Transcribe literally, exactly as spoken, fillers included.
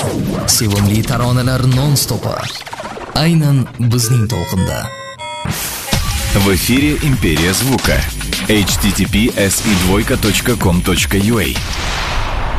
Sevimli taronalar non-stopi. Aynan bizning to'lqinda. В эфире Империя звука. эйч ти ти пи эс и двойка точка ком точка ю а